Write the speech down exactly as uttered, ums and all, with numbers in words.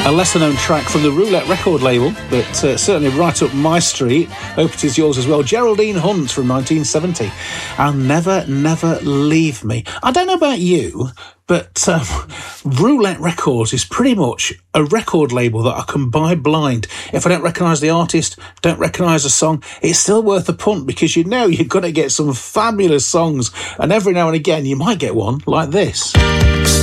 A lesser-known track from the Roulette record label, but uh, certainly right up my street. Hope it is yours as well. Geraldine Hunt from nineteen seventy. I'll Never, Never Leave Me. I don't know about you, but um, Roulette Records is pretty much a record label that I can buy blind. If I don't recognise the artist, don't recognise the song, it's still worth a punt, because you know you're going to get some fabulous songs, and every now and again you might get one like this.